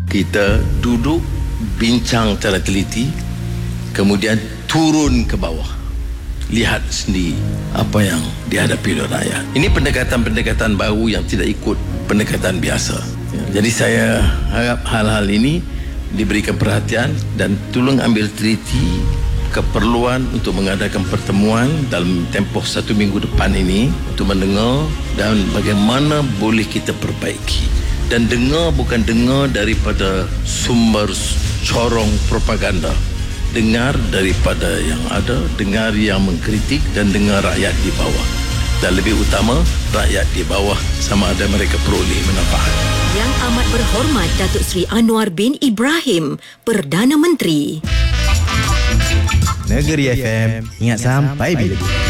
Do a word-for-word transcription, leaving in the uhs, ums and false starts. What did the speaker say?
kita duduk bincang secara teliti, kemudian turun ke bawah, lihat sendiri apa yang dihadapi oleh rakyat. Ini pendekatan-pendekatan baru yang tidak ikut pendekatan biasa. Jadi saya harap hal-hal ini diberikan perhatian dan tolong ambil teliti keperluan untuk mengadakan pertemuan dalam tempoh satu minggu depan ini untuk mendengar dan bagaimana boleh kita perbaiki. Dan dengar bukan dengar daripada sumber corong propaganda. Dengar daripada yang ada, dengar yang mengkritik dan dengar rakyat di bawah. Dan lebih utama, rakyat di bawah sama ada mereka peroleh manfaat. Yang amat berhormat Datuk Seri Anwar bin Ibrahim, Perdana Menteri. Negeri F M, ingat sampai bila-bila.